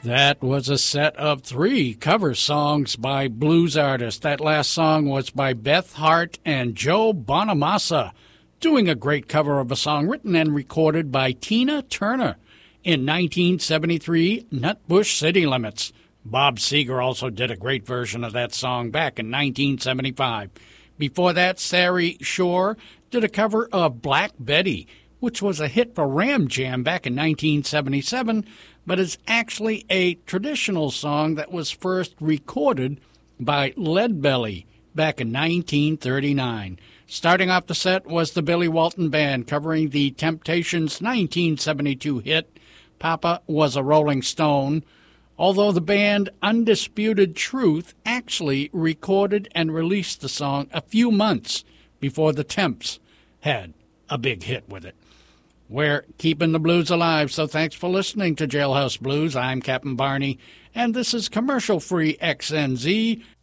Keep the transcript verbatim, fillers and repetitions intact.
That was a set of three cover songs by blues artists. That last song was by Beth Hart and Joe Bonamassa, doing a great cover of a song written and recorded by Tina Turner in nineteen seventy-three, Nutbush City Limits. Bob Seger also did a great version of that song back in nineteen seventy-five. Before that, Sari Shore did a cover of Black Betty, which was a hit for Ram Jam back in nineteen seventy-seven, but is actually a traditional song that was first recorded by Leadbelly back in nineteen thirty-nine. Starting off the set was the Billy Walton Band covering the Temptations' nineteen seventy-two hit, Papa Was a Rolling Stone, although the band Undisputed Truth actually recorded and released the song a few months before the Temps had a big hit with it. We're keeping the blues alive, so thanks for listening to Jailhouse Blues. I'm Captain Barney, and this is commercial-free X N Z,